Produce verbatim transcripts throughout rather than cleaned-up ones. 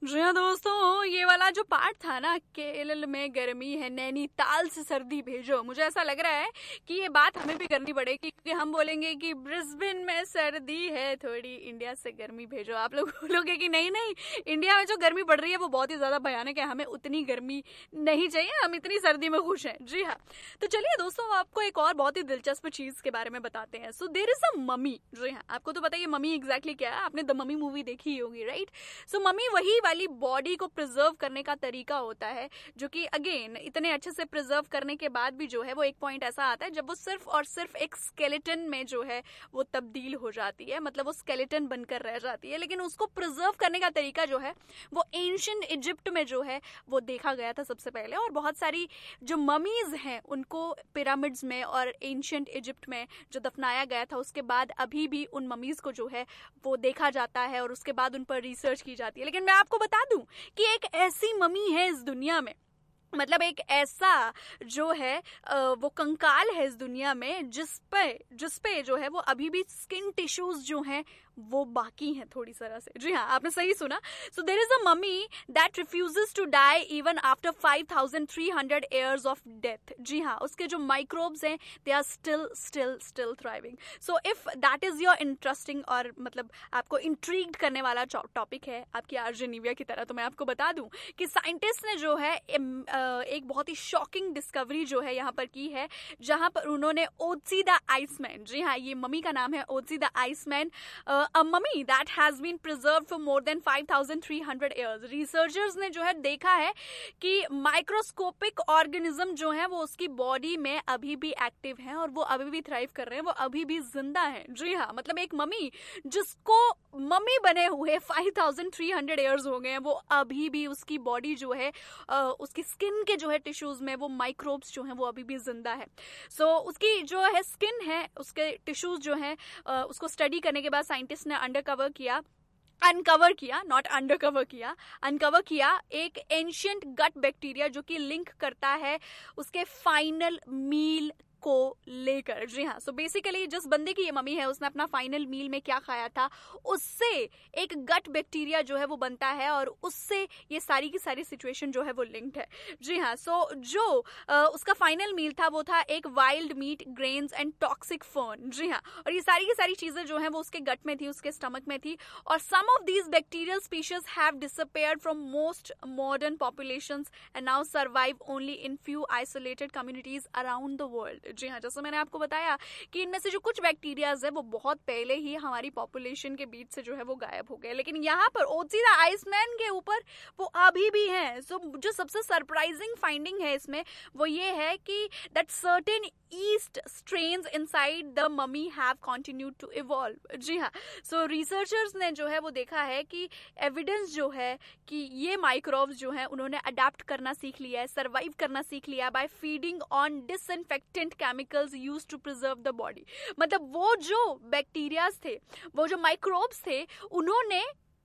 जी हाँ दोस्तों, ये वाला जो पार्ट था ना, केरल में गर्मी है, नैनीताल से सर्दी भेजो, मुझे ऐसा लग रहा है कि ये बात हमें भी करनी पड़ेगी, क्योंकि हम बोलेंगे कि ब्रिस्बेन में सर्दी है थोड़ी, इंडिया से गर्मी भेजो। आप लोग बोलोगे कि नहीं नहीं, इंडिया में जो गर्मी पड़ रही है वो बहुत ही ज्यादा भयानक है, हमें उतनी गर्मी नहीं चाहिए, हम इतनी सर्दी में खुश हैं। जी हाँ, तो चलिए दोस्तों, आपको एक और बहुत ही दिलचस्प चीज के बारे में बताते हैं। So there is a mummy. जी हाँ, आपको तो पता है ममी एग्जैक्टली क्या है, आपने द ममी मूवी देखी ही होगी, राइट? सो ममी वही वाली बॉडी को प्रिजर्व करने का तरीका होता है, जो कि अगेन इतने अच्छे से प्रिजर्व करने के बाद भी जो है वो एक पॉइंट ऐसा आता है जब वो सिर्फ और सिर्फ एक स्केलेटन में जो है वो तब्दील हो जाती है, मतलब वो स्केलेटन बनकर रह जाती है। लेकिन उसको प्रिजर्व करने का तरीका जो है वो एंशिएंट इजिप्ट में जो है वो देखा गया था सबसे पहले, और बहुत सारी जो ममीज हैं उनको पिरामिड्स में और एंशिएंट इजिप्ट में जो दफनाया गया था उसके बाद अभी भी उन ममीज को जो है वो देखा जाता है और उसके बाद उन पर रिसर्च की जाती है। लेकिन मैं आपको बता दूं कि एक ऐसी ममी है इस दुनिया में, मतलब एक ऐसा जो है वो कंकाल है इस दुनिया में जिस पे जिस पे जो है वो अभी भी स्किन टिश्यूज जो हैं वो बाकी हैं थोड़ी तरह से। जी हाँ, आपने सही सुना। So there is a mummy that refuses to die even after five thousand three hundred years of death. जी हाँ, उसके जो माइक्रोब्स हैं they are still still still thriving. So if that is your interesting और मतलब आपको intrigued करने वाला topic है आपकी आरजे निविया की तरह, तो मैं आपको बता दूं कि साइंटिस्ट ने जो है एक बहुत ही शॉकिंग डिस्कवरी जो है यहाँ पर की है, जहां पर उन्होंने ओत्सी द आइसमैन, जी हाँ ये ममी का नाम है ओत्सी the Iceman, a mummy that has been preserved for more than five thousand three hundred years. Researchers ने जो है देखा है कि माइक्रोस्कोपिक ऑर्गेनिज्म जो है वो उसकी बॉडी में अभी भी एक्टिव है और वो अभी भी थ्राइव कर रहे हैं, वो अभी भी जिंदा है। जी हाँ, मतलब एक मम्मी जिसको मम्मी बने हुए five thousand three hundred years हो गए हैं, वो अभी भी उसकी बॉडी जो है उसकी स्किन के जो है टिश्यूज में वो माइक्रोब्स जो हैं वो अभी भी जिंदा है। सो so, उसकी जो है स्किन है, उसके टिश्यूज जो है उसको स्टडी करने के बाद साइंटिस्ट ने अंडरकवर किया अनकवर किया नॉट अंडरकवर किया अनकवर किया एक एंशिएंट गट बैक्टीरिया जो कि लिंक करता है उसके फाइनल मील को लेकर। जी हाँ, सो बेसिकली जिस बंदे की ये मम्मी है उसने अपना फाइनल मील में क्या खाया था उससे एक गट बैक्टीरिया जो है वो बनता है और उससे ये सारी की सारी सिचुएशन जो है वो लिंक्ड है। जी हाँ, सो जो आ, उसका फाइनल मील था वो था एक wild meet, grains and toxic fern. जी हाँ, और ये सारी की सारी चीजें जो है वो उसके गट में थी, उसके स्टमक में थी, और सम of these bacterial species have disappeared from most modern populations and now survive only in few isolated communities around the world. जी हाँ, जैसे मैंने आपको बताया कि इनमें से जो कुछ बैक्टीरियाज है वो बहुत पहले ही हमारी पॉपुलेशन के बीच से जो है वो गायब हो गए, लेकिन यहाँ पर ओत्सी द आइसमैन के ऊपर वो अभी भी हैं। सो so, जो सबसे सरप्राइजिंग फाइंडिंग है इसमें वो ये है कि that certain east strains inside the mummy have continued to evolve. जी हाँ, सो रिसर्चर्स ने जो है वो देखा है कि एविडेंस जो है कि ये माइक्रोब्स जो है उन्होंने अडेप्ट करना सीख लिया है, सर्वाइव करना सीख लिया bye feeding on disinfectant chemicals used to preserve the body. मतलब वो जो बैक्टीरियाज थे, वो जो माइक्रोब्स थे, उन्होंने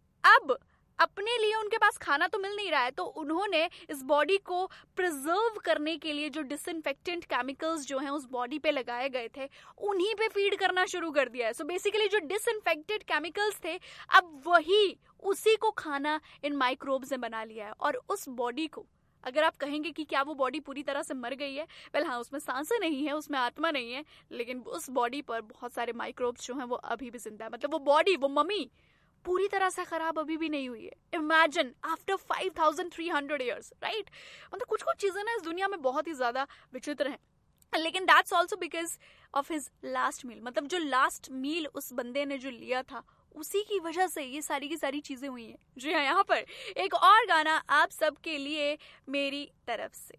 अब अपने लिए, उनके पास खाना तो मिल नहीं रहा है, तो उन्होंने इस बॉडी को प्रिजर्व करने के लिए जो डिसइंफेक्टेंट केमिकल्स जो हैं उस बॉडी पे लगाए गए थे उन्हीं पे फीड करना शुरू कर दिया है। सो बेसिकली जो डिसइंफेक्टेड केमिकल्स थे अब वही उसी को खाना इन माइक्रोब्स ने बना लिया है। और उस बॉडी को अगर आप कहेंगे कि क्या वो बॉडी पूरी तरह से मर गई है, वेल हाँ, उसमें सांसें नहीं है, उसमें आत्मा नहीं है, लेकिन उस बॉडी पर बहुत सारे माइक्रोब्स जो हैं वो अभी भी जिंदा है। मतलब वो बॉडी, वो मम्मी पूरी तरह से खराब अभी भी नहीं हुई है। Imagine after five thousand three hundred years, right? मतलब कुछ कुछ चीजें ना इस दुनिया में बहुत ही ज्यादा विचित्र हैं, लेकिन that's also because of his last मील। मतलब जो लास्ट मील उस बंदे ने जो लिया था उसी की वजह से ये सारी की सारी चीजें हुई हैं। जी हाँ, यहाँ पर एक और गाना आप सबके लिए मेरी तरफ से।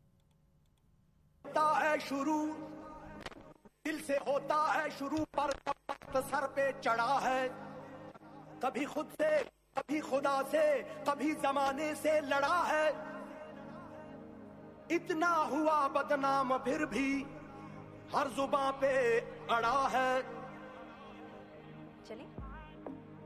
होता है शुरू दिल से, होता है शुरू पर सर पे चढ़ा है, कभी खुद से, कभी खुदा से, कभी जमाने से लड़ा है। इतना हुआ बदनाम फिर भी हर जुबां पे अड़ा है।